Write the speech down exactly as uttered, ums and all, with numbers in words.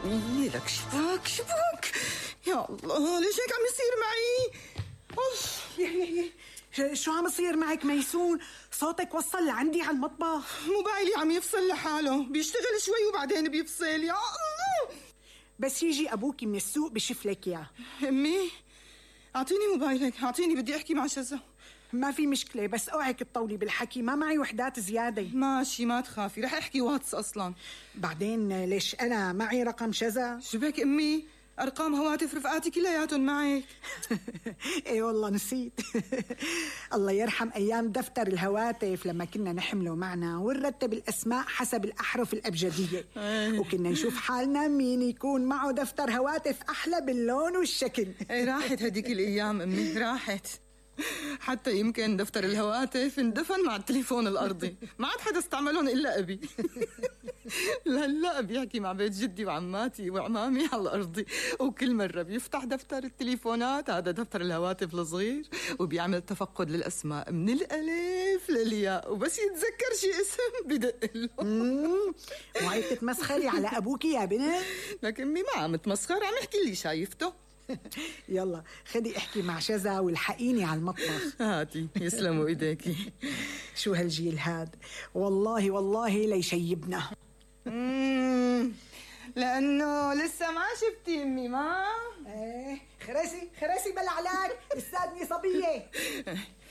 إيه لك شباك شباك، يا الله ليش هيك عم يصير معي؟ أوف. شو عم يصير معك ميسون؟ صوتك وصل لعندي على المطبخ. موبايلي عم يفصل لحاله، بيشتغل شوي وبعدين بيفصل. يا الله، بس يجي أبوكي من السوق بشوف لك إياه. أمي أعطيني موبايلك، أعطيني، بدي أحكي مع شذا. ما في مشكلة، بس اوعك تطولي بالحكي، ما معي وحدات زيادة. ماشي ما تخافي، رح أحكي واتس أصلا. بعدين ليش أنا معي رقم شذا؟ شو بك أمي؟ أرقام هواتف رفقاتي كلياتهم معك. ايه والله نسيت. الله يرحم أيام دفتر الهواتف لما كنا نحمله معنا ونرتب الأسماء حسب الأحرف الأبجدية. وكنا نشوف حالنا مين يكون معه دفتر هواتف أحلى باللون والشكل. ايه راحت هديك الأيام أمي، راحت. حتى يمكن دفتر الهواتف اندفن مع التليفون الأرضي، ما عاد حدا استعملهم إلا أبي. لهلا بيحكي مع بيت جدي وعماتي وعمامي على الأرضي، وكل مرة بيفتح دفتر التليفونات، هذا دفتر الهواتف الصغير، وبيعمل تفقد للأسماء من الألف للياء، وبس يتذكر شي اسم بدق له. وهي تتمسخري على أبوكي يا بنت؟ لكن أمي ما عم تمسخر، عم يحكي اللي شايفته. يلا خدي احكي مع شذا والحقيني على المطبخ. هاتي يسلموا ايديكي. شو هالجيل هاد، والله والله ليشيبنا. لانه لسه ما شفتي امي. ما ايه خرسي خرسي بلعلاك استاذني صبيه.